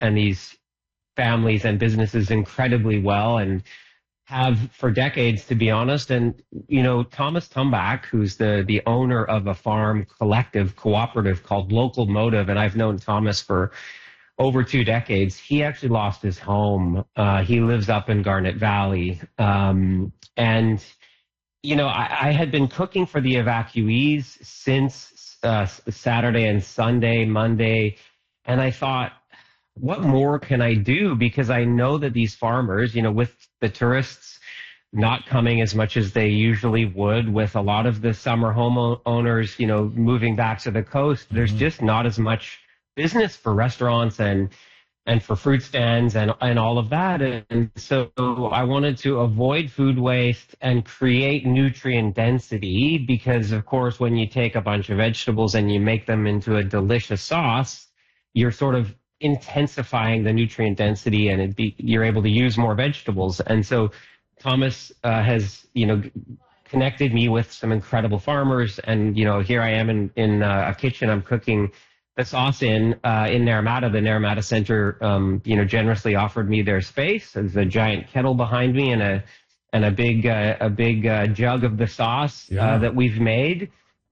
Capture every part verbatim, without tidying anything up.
and these families and businesses incredibly well, and have for decades, to be honest. And, you know, Thomas Tumbach, who's the, the owner of a farm collective cooperative called Local Motive, and I've known Thomas for over two decades, he actually lost his home. Uh, he lives up in Garnet Valley. Um, and, you know, I, I had been cooking for the evacuees since uh, Saturday and Sunday, Monday, and I thought, what more can I do? Because I know that these farmers, you know, with the tourists not coming as much as they usually would, with a lot of the summer homeowners, you know, moving back to the coast, mm-hmm. there's just not as much business for restaurants and and for fruit stands and, and all of that. And so I wanted to avoid food waste and create nutrient density, because, of course, when you take a bunch of vegetables and you make them into a delicious sauce, you're sort of intensifying the nutrient density, and it be, you're able to use more vegetables. And so Thomas uh, has, you know, connected me with some incredible farmers. And, you know, here I am in, in uh, a kitchen I'm cooking the sauce in, uh, in Naramata. The Naramata Center, um, you know, generously offered me their space. There's a giant kettle behind me and a, and a big, uh, a big uh, jug of the sauce yeah. uh, that we've made.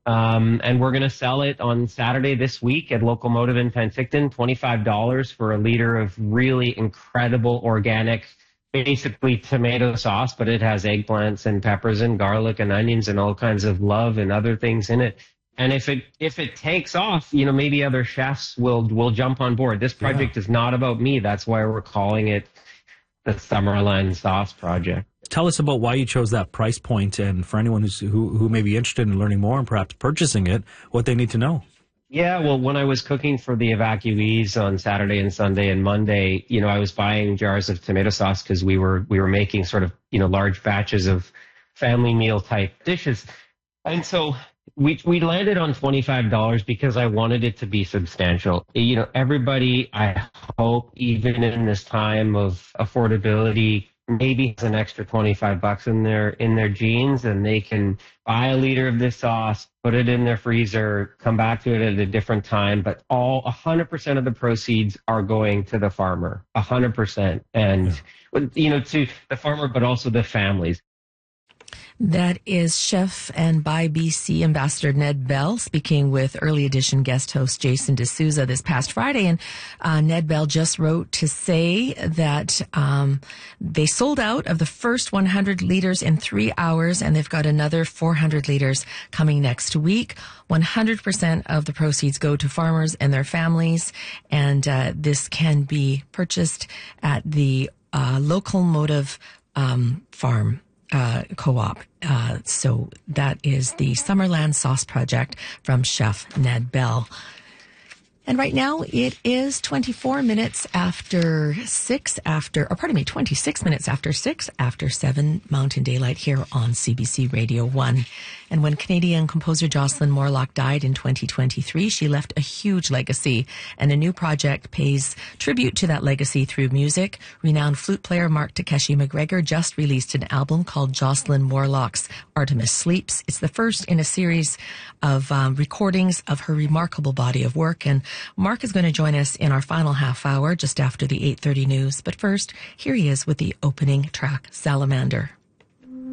Um, and we're going to sell it on Saturday this week at Local Motive in Penticton, twenty-five dollars for a liter of really incredible organic, basically tomato sauce, but it has eggplants and peppers and garlic and onions and all kinds of love and other things in it. And if it if it takes off, you know, maybe other chefs will will jump on board. This project yeah. is not about me. That's why we're calling it the Summerland Sauce Project. Tell us about why you chose that price point, and for anyone who's, who who may be interested in learning more and perhaps purchasing it, what they need to know. Yeah, well, when I was cooking for the evacuees on Saturday and Sunday and Monday, you know, I was buying jars of tomato sauce because we were we were making sort of, you know, large batches of family meal type dishes. And so we we landed on twenty-five dollars because I wanted it to be substantial. You know, everybody, I hope, even in this time of affordability, maybe has an extra twenty-five bucks in their in their jeans, and they can buy a liter of this sauce, put it in their freezer, come back to it at a different time. But all one hundred percent of the proceeds are going to the farmer, one hundred percent. And, yeah. you know, to the farmer, but also the families. That is Chef and Buy B C Ambassador Ned Bell speaking with Early Edition guest host Jason D'Souza this past Friday. And uh, Ned Bell just wrote to say that um, they sold out of the first one hundred liters in three hours, and they've got another four hundred liters coming next week. one hundred percent of the proceeds go to farmers and their families, and uh, this can be purchased at the uh, Local Motive um, farm. Uh, co-op. Uh, so that is the Summerland Sauce Project from Chef Ned Bell. And right now it is twenty-four minutes after six after, or pardon me, twenty-six minutes after six after seven Mountain Daylight here on C B C Radio one. And when Canadian composer Jocelyn Morlock died in twenty twenty-three, she left a huge legacy, and a new project pays tribute to that legacy through music. Renowned flute player Mark Takeshi McGregor just released an album called Jocelyn Morlock's Artemis Sleeps. It's the first in a series of um, recordings of her remarkable body of work, and Mark is going to join us in our final half hour just after the eight thirty news. But first, here he is with the opening track, Salamander.